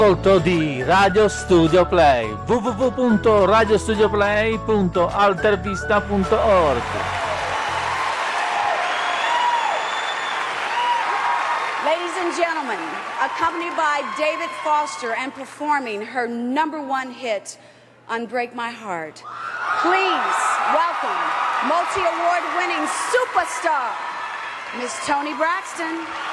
Ascolto di Radio Studio Play, www.radiostudioplay.altervista.org. Ladies and gentlemen, accompanied by David Foster and performing her #1 hit, Unbreak My Heart, please welcome multi-award winning superstar, Miss Toni Braxton.